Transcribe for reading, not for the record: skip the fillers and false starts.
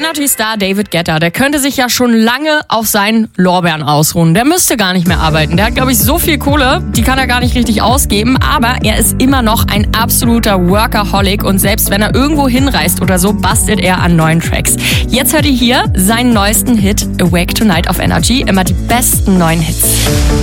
Energy-Star David Guetta, der könnte sich ja schon lange auf seinen Lorbeeren ausruhen. Der müsste gar nicht mehr arbeiten. Der hat, glaube ich, so viel Kohle, die kann er gar nicht richtig ausgeben. Aber er ist immer noch ein absoluter Workaholic und selbst wenn er irgendwo hinreist oder so, bastelt er an neuen Tracks. Jetzt hört ihr hier seinen neuesten Hit Awake Tonight auf Energy. Immer die besten neuen Hits.